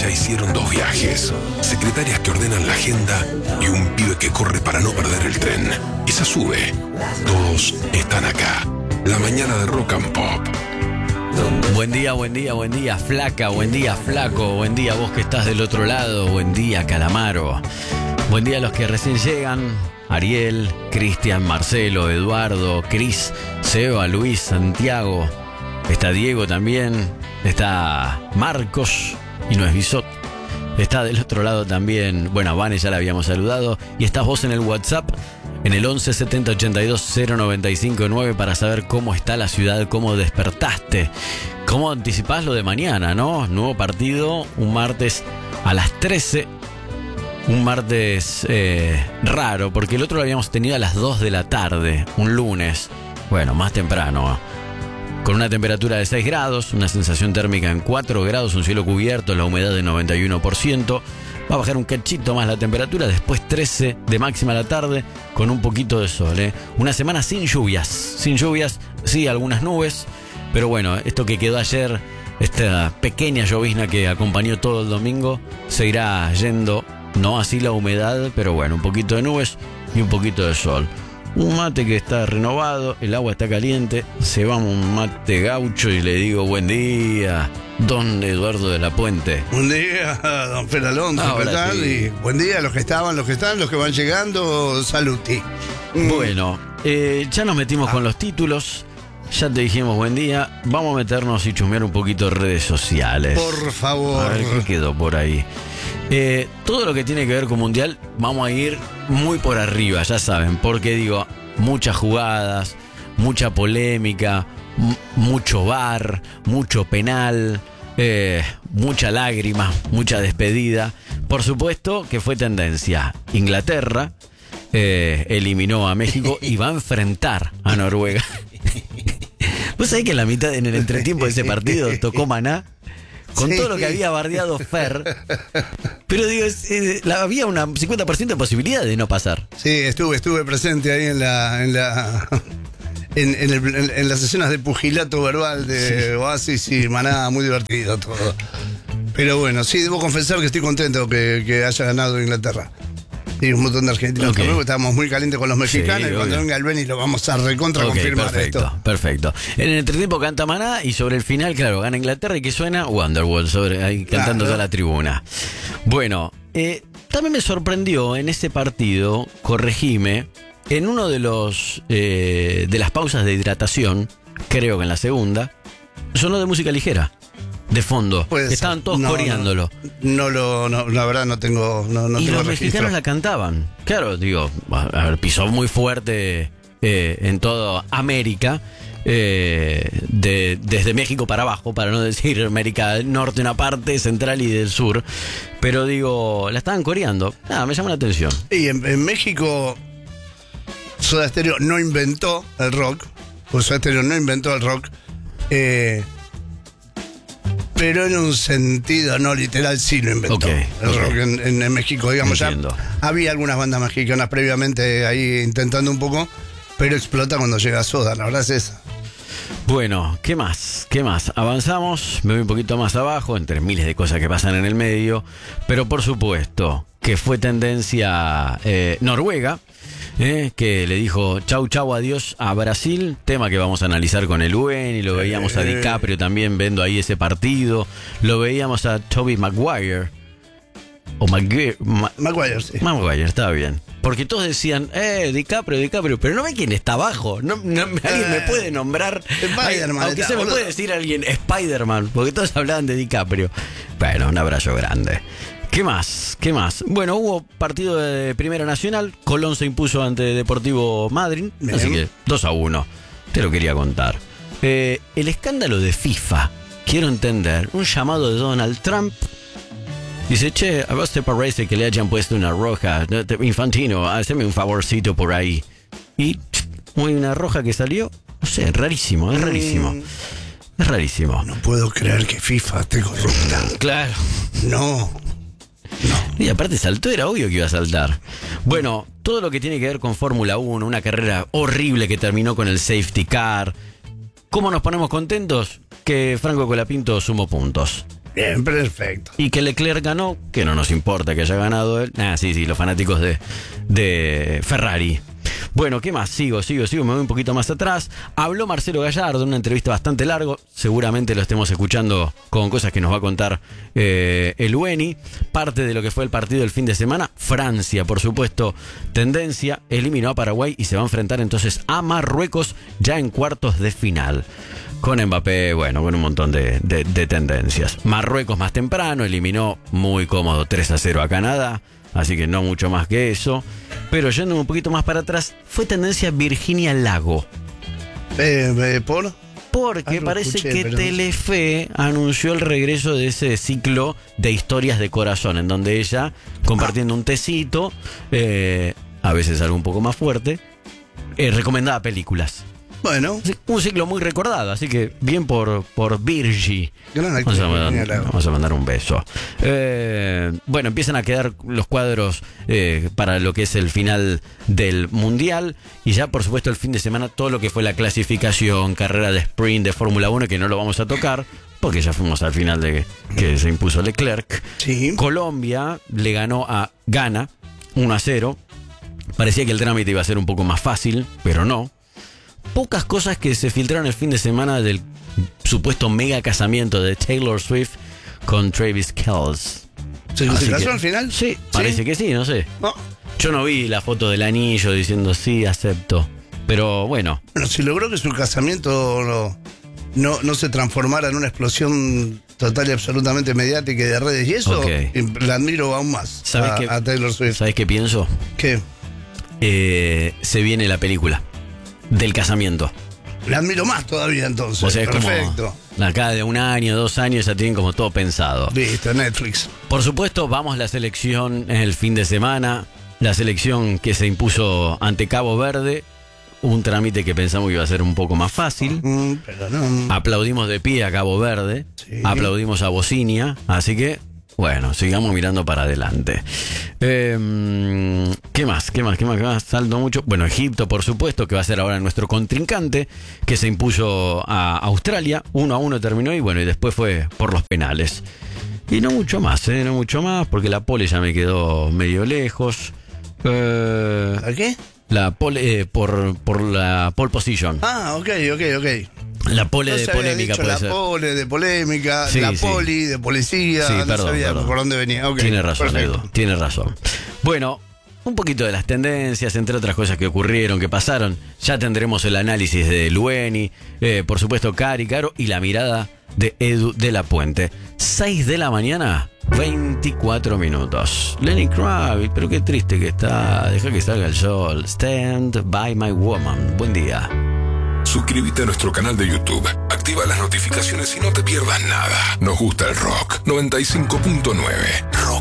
ya hicieron 2 viajes, secretarias que ordenan la agenda y un pibe que corre para no perder el tren. Y se sube. Todos están acá. La mañana de Rock and Pop. Buen día, flaca, buen día, flaco, buen día vos que estás del otro lado, buen día, Calamaro. Buen día a los que recién llegan, Ariel, Cristian, Marcelo, Eduardo, Cris, Seba, Luis, Santiago. Está Diego también, está Marcos y no es Bisot. Está del otro lado también, bueno, a Vane ya la habíamos saludado. Y estás vos en el WhatsApp, en el 11 70 82 095 9 para saber cómo está la ciudad, cómo despertaste, cómo anticipás lo de mañana, ¿no? Nuevo partido, un martes a las 13. Un martes raro, porque el otro lo habíamos tenido a las 2 de la tarde, un lunes. Bueno, más temprano. Con una temperatura de 6 grados, una sensación térmica en 4 grados, un cielo cubierto, la humedad de 91%. Va a bajar un cachito más la temperatura, después 13 de máxima a la tarde, con un poquito de sol. Una semana sin lluvias, sí, algunas nubes, pero bueno, esto que quedó ayer, esta pequeña llovizna que acompañó todo el domingo, se irá yendo, no así la humedad, pero bueno, un poquito de nubes y un poquito de sol. Un mate que está renovado, el agua está caliente, se va un mate gaucho y le digo buen día, don Eduardo de la Puente. Buen día, don Fer Alonso, ¿qué tal? Sí. Y buen día a los que estaban, los que están, los que van llegando, saluti. Bueno, ya nos metimos con los títulos, ya te dijimos buen día, vamos a meternos y chusmear un poquito de redes sociales. Por favor. A ver qué quedó por ahí. Todo lo que tiene que ver con Mundial vamos a ir muy por arriba, ya saben, porque digo, muchas jugadas, mucha polémica, mucho VAR, mucho penal, mucha lágrima, mucha despedida. Por supuesto que fue tendencia. Inglaterra eliminó a México y va a enfrentar a Noruega. ¿Vos sabés que en la mitad, en el entretiempo de ese partido, tocó Maná? Con todo lo que había bardeado Fer. Pero digo, había una 50% de posibilidad de no pasar. Sí, estuve presente ahí en las escenas de pugilato verbal de Oasis y Maná, muy divertido todo. Pero bueno, sí, debo confesar que estoy contento que haya ganado Inglaterra. Y un montón de argentinos también, porque estábamos muy calientes con los mexicanos, y cuando venga el Beni lo vamos a recontra confirmar perfecto. En el entretiempo canta Maná y sobre el final, claro, gana Inglaterra y que suena Wonderwall, ahí cantando toda la tribuna. Bueno, también me sorprendió en ese partido, corregime, en uno de las pausas de hidratación, creo que en la segunda, sonó de música ligera. De fondo, estaban todos coreándolo. No, la verdad no tengo y tengo los registro. mexicanos la cantaban. Claro, digo, a ver, pisó muy fuerte en toda América, desde México para abajo, para no decir América del Norte una parte, Central y del Sur. Pero digo, la estaban coreando. Me llama la atención. Y en México, Soda Stereo no inventó el rock. Soda Stereo no inventó el rock. Pero en un sentido no literal sí lo inventó el rock en México, digamos. Entiendo. Ya había algunas bandas mexicanas previamente ahí intentando un poco, pero explota cuando llega Soda, la verdad es esa. Bueno, ¿qué más? Avanzamos, me voy un poquito más abajo, entre miles de cosas que pasan en el medio, pero por supuesto que fue tendencia Noruega, que le dijo chau adiós a Brasil, tema que vamos a analizar con el UN, y lo veíamos a DiCaprio también viendo ahí ese partido, lo veíamos a Tobey Maguire o Maguire, sí. Maguire, estaba bien, porque todos decían DiCaprio, pero no ve quién está abajo, alguien me puede nombrar Spider-Man, aunque se me puede decir alguien Spider-Man, porque todos hablaban de DiCaprio. Bueno, un abrazo grande. ¿Qué más? Bueno, hubo partido de Primera Nacional. Colón se impuso ante Deportivo Madryn. Bien. Así que 2-1. Te lo quería contar. El escándalo de FIFA. Quiero entender. Un llamado de Donald Trump. Dice, che, a vos te parece que le hayan puesto una roja. Infantino, haceme un favorcito por ahí. Y una roja que salió. No sé, rarísimo, es rarísimo. Es rarísimo. No puedo creer que FIFA esté corrupta. Claro. No. Y aparte saltó, era obvio que iba a saltar. Bueno, todo lo que tiene que ver con Fórmula 1, una carrera horrible que terminó con el safety car. ¿Cómo nos ponemos contentos? Que Franco Colapinto sumó puntos. Bien, perfecto. Y que Leclerc ganó, que no nos importa que haya ganado él. Sí, los fanáticos de Ferrari. Bueno, ¿qué más? Sigo, me voy un poquito más atrás. Habló Marcelo Gallardo en una entrevista bastante larga. Seguramente lo estemos escuchando con cosas que nos va a contar el Weni. Parte de lo que fue el partido del fin de semana. Francia, por supuesto, tendencia. Eliminó a Paraguay y se va a enfrentar entonces a Marruecos ya en cuartos de final. Con Mbappé, bueno, con un montón de tendencias. Marruecos más temprano, eliminó muy cómodo 3-0 a Canadá. Así que no mucho más que eso. Pero yendo un poquito más para atrás, fue tendencia Virginia Lago. ¿Por? Porque parece que Telefe anunció el regreso de ese ciclo de historias de corazón, en donde ella, compartiendo un tecito, a veces algo un poco más fuerte, recomendaba películas. Bueno. Un ciclo muy recordado, así que bien por Virgi. Vamos a mandar un beso. Bueno, empiezan a quedar los cuadros para lo que es el final del Mundial. Y ya, por supuesto, el fin de semana, todo lo que fue la clasificación, carrera de sprint de Fórmula 1, que no lo vamos a tocar, porque ya fuimos al final de que se impuso Leclerc. Sí. Colombia le ganó a Ghana 1-0. Parecía que el trámite iba a ser un poco más fácil, pero no. Pocas cosas que se filtraron el fin de semana del supuesto mega casamiento de Taylor Swift con Travis Kelce. ¿Se casó al final? Sí, parece que sí, no sé. No. Yo no vi la foto del anillo diciendo sí, acepto. Pero bueno. Bueno, si logró que su casamiento no se transformara en una explosión total y absolutamente mediática y de redes y eso, la admiro aún más a Taylor Swift. ¿Sabes qué pienso? ¿Qué? Se viene la película del casamiento. La admiro más todavía entonces. O sea, es perfecto. Como acá de 1 año, 2 años ya tienen como todo pensado. Listo, Netflix. Por supuesto, vamos a la selección el fin de semana. La selección que se impuso ante Cabo Verde. Un trámite que pensamos que iba a ser un poco más fácil. Pero no. Aplaudimos de pie a Cabo Verde. Sí. Aplaudimos a Bosnia. Así que, bueno, sigamos mirando para adelante. ¿Qué más? Salto mucho. Bueno, Egipto, por supuesto, que va a ser ahora nuestro contrincante, que se impuso a Australia. 1-1 terminó y bueno, y después fue por los penales. Y no mucho más, porque la pole ya me quedó medio lejos. ¿A qué? La pole, por la pole position. Ok. La pole de polémica puede ser. La pole de polémica, sí, la sí. poli de policía. Sí, no sabía por dónde venía. Tiene razón, perfecto. Edu, tiene razón. Bueno, un poquito de las tendencias, entre otras cosas que ocurrieron, que pasaron. Ya tendremos el análisis de Lueni, por supuesto Cari, Caro y la mirada de Edu de la Puente. 6 de la mañana, 24 minutos. Lenny Kravitz, pero qué triste que está. Deja que salga el sol. Stand by my woman. Buen día. Suscríbete a nuestro canal de YouTube, activa las notificaciones y no te pierdas nada. Nos gusta el rock. 95.9 Rock